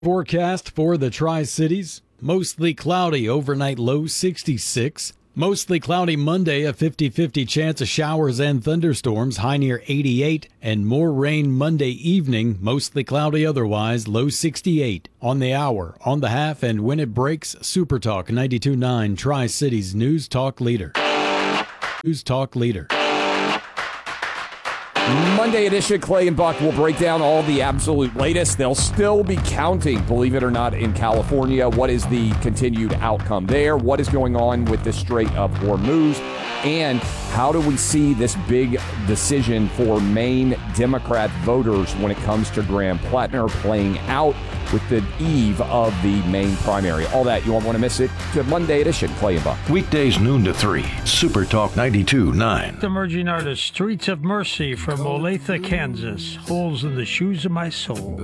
Forecast for the Tri-Cities. Mostly cloudy, overnight low 66. Mostly cloudy Monday, a 50-50 chance of showers and thunderstorms, high near 88. And more rain Monday evening, mostly cloudy otherwise, low 68. On the hour, on the half, and when it breaks, Super Talk 92.9 Tri-Cities News Talk Leader. News Talk Leader. Monday edition, Clay and Buck will break down all the absolute latest. They'll still be counting, believe it or not, in California. What is the continued outcome there? What is going on with the Strait of Hormuz? And how do we see this big decision for Maine Democrat voters when it comes to Graham Plattner playing out with the eve of the Maine primary? All that, you won't want to miss it. To Monday edition, Clay and Buck. Weekdays noon to 3, Super Talk 92.9. Emerging artist, Streets of Mercy from Olathe, Kansas. Holes in the Shoes of My Soul.